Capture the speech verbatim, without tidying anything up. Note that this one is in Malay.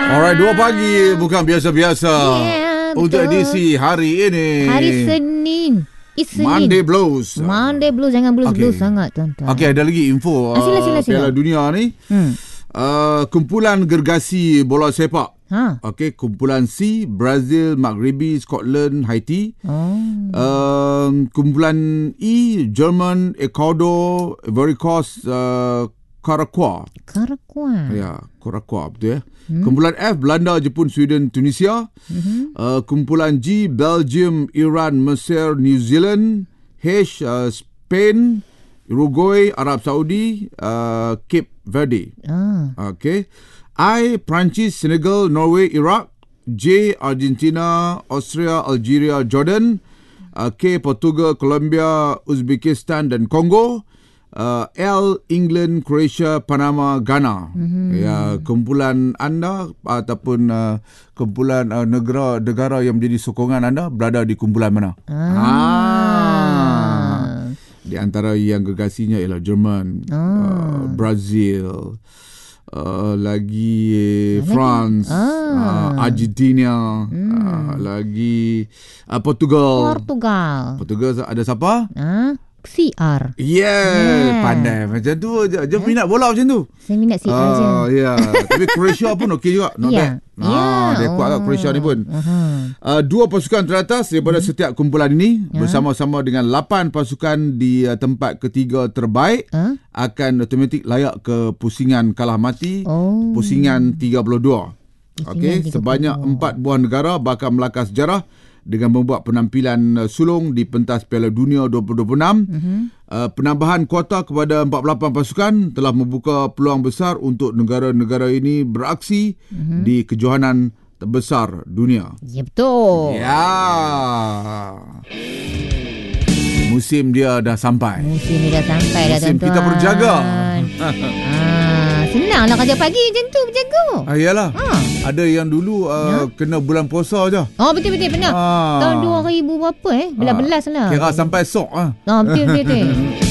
Alright, dua pagi bukan biasa-biasa. Yeah, untuk betul. edisi hari ini. Hari Senin. It's Senin. Monday Blues. Monday Blues. Jangan blues-blues Okay. sangat, tuan-tuan. Okey, ada lagi info Ah, sila, sila, uh, sila. Piala Dunia ni. Hmm. Uh, kumpulan gergasi bola sepak. Ha. Okey, kumpulan C, Brazil, Maghribi, Scotland, Haiti. Oh. Uh, kumpulan E, Jerman, Ecuador, Ivory Coast, uh, Karaqua. Karakua. Ya, Karaqua betul ya. Hmm. Kumpulan F, Belanda, Jepun, Sweden, Tunisia. Hmm. Uh, kumpulan G, Belgium, Iran, Mesir, New Zealand. H, uh, Spain, Uruguay, Arab Saudi, uh, Cape Verde. Ah. Okay. I, Perancis, Senegal, Norway, Iraq. J, Argentina, Austria, Algeria, Jordan. Uh, K, Portugal, Colombia, Uzbekistan dan Kongo. Uh, L, England, Croatia, Panama, Ghana. Mm-hmm. Ya, kumpulan anda ataupun uh, kumpulan uh, negara negara yang menjadi sokongan anda berada di kumpulan mana? Ah. Ah. Di antara yang gergasinya ialah Jerman, Ah. uh, Brazil, uh, lagi France, Ah. uh, Argentina, Hmm. uh, lagi uh, Portugal. Portugal. Portugal ada siapa? Ah. C R. Yeah, Yeah. pandai macam tu je. Dia minat bola macam tu. Saya minat C R je. Ah, ya. Tapi Croatia pun okey juga. Not Ya. bad. Ah, Ya. dia kuat kat Croatia ni pun. Uh-huh. Uh, dua pasukan teratas daripada hmm. setiap kumpulan ini Ya. bersama-sama dengan lapan pasukan di uh, tempat ketiga terbaik Huh? akan automatik layak ke pusingan kalah mati, Oh. pusingan tiga puluh dua. Pusingan Okey, tiga puluh dua. sebanyak empat buah negara bakal melakar sejarah dengan membuat penampilan uh, sulung di pentas Piala Dunia dua ribu dua puluh enam. Uh-huh. Uh, penambahan kuota kepada empat puluh lapan pasukan telah membuka peluang besar untuk negara-negara ini beraksi uh-huh. di kejohanan terbesar dunia. Ya, betul. Ya. Musim dia dah sampai. Musim ni dah sampai dah, Musim tuan-tuan. kita berjaga. Ah, senanglah kerja pagi macam tu berjaga. Ah, iyalah. Ha. Ada yang dulu uh, ya? kena bulan puasa je. Oh, betul-betul pernah. Ah. Tahun dua ribu berapa eh? Belas-belas lah. Kira sampai sok ah. Ah, betul-betul.